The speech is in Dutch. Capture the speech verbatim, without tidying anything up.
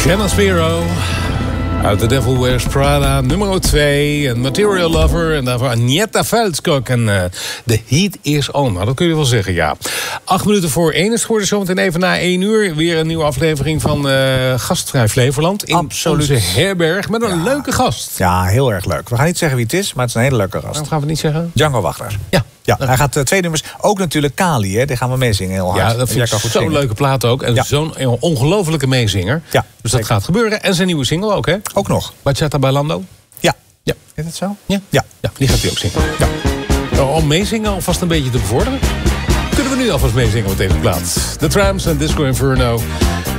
Shannon Spiro uit The Devil Wears Prada, nummer twee. En Material Lover. En daarvoor Agneta Veldskog. En uh, The Heat is on. Nou, dat kun je wel zeggen, ja. Acht minuten voor één is het geworden. Zometeen even na één uur. Weer een nieuwe aflevering van uh, Gastvrij Flevoland. In Absoluut. onze herberg. Met een Ja. leuke gast. Ja, heel erg leuk. We gaan niet zeggen wie het is, maar het is een hele leuke gast. Waarom gaan we het niet zeggen? Django Wagner. Ja. Ja, hij gaat uh, twee nummers. Ook natuurlijk Kali, hè. Die gaan we meezingen heel hard. Ja, dat vind ik zo'n leuke plaat ook. En Ja. zo'n ongelofelijke meezinger. Ja, dus dat zeker. gaat gebeuren. En zijn nieuwe single ook, hè? Ook nog. Bachata Bailando. Ja. Ja. Is het zo? Ja? Ja. Ja, die gaat hij ook zingen. Ja. Nou, om meezingen alvast een beetje te bevorderen, kunnen we nu alvast meezingen met deze plaat. The Trams en Disco Inferno.